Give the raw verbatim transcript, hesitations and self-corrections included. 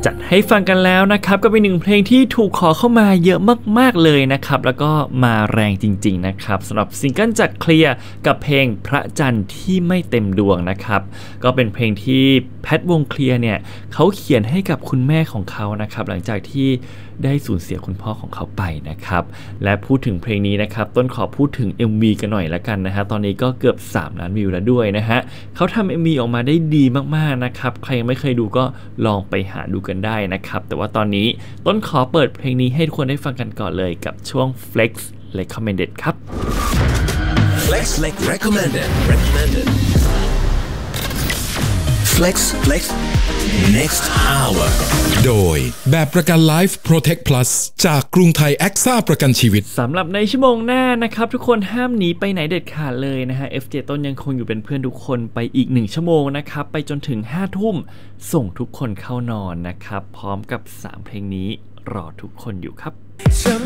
จัดให้ฟังกันแล้วนะครับก็เป็นหนึ่งเพลงที่ถูกขอเข้ามาเยอะมากๆเลยนะครับแล้วก็มาแรงจริงๆนะครับสำหรับซิงเกิลจากเคลียร์กับเพลงพระจันทร์ที่ไม่เต็มดวงนะครับก็เป็นเพลงที่แพทวงเคลียร์เนี่ยเขาเขียนให้กับคุณแม่ของเขานะครับหลังจากที่ได้สูญเสียคุณพ่อของเขาไปนะครับและพูดถึงเพลงนี้นะครับต้นขอพูดถึง เอ็ม วี กันหน่อยละกันนะฮะตอนนี้ก็เกือบสามล้านวิวแล้วด้วยนะฮะเขาทำ เอ็ม วี ออกมาได้ดีมากๆนะครับใครยังไม่เคยดูก็ลองไปหาดูกันได้นะครับแต่ว่าตอนนี้ต้นขอเปิดเพลงนี้ให้ทุกคนได้ฟังกันก่อนเลยกับช่วง Flex Recommended ครับ Flex Recommended Recommended Flex Flex Next Hour โดยแบบประกัน Life Protect Plus จากกรุงไทยแอ็กซ่าประกันชีวิตสำหรับในชั่วโมงหน้านะครับทุกคนห้ามหนีไปไหนเด็ดขาดเลยนะฮะ เอฟ เจ ต้นยังคงอยู่เป็นเพื่อนทุกคนไปอีกหนึ่งชั่วโมงนะครับไปจนถึงห้าทุ่มส่งทุกคนเข้านอนนะครับพร้อมกับสามเพลงนี้รอทุกคนอยู่ครับ